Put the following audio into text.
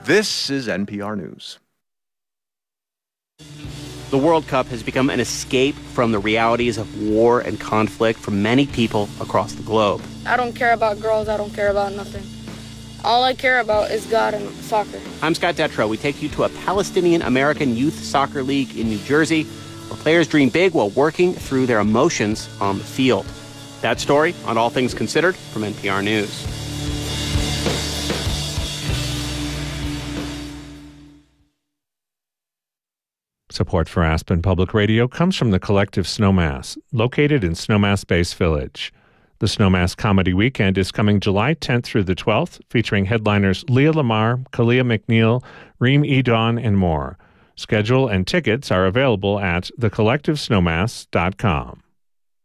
This is NPR News. The World Cup has become an escape from the realities of war and conflict for many people across the globe. I don't care about girls. I don't care about nothing. All I care about is God and soccer. I'm Scott Detrow. We take you to a Palestinian-American youth soccer league in New Jersey where players dream big while working through their emotions on the field. That story on All Things Considered from NPR News. Support for Aspen Public Radio comes from the Collective Snowmass, located in Snowmass Base Village. The Snowmass Comedy Weekend is coming July 10th through the 12th, featuring headliners Leah Lamar, Kalia McNeil, Reem Edon, and more. Schedule and tickets are available at thecollectivesnowmass.com.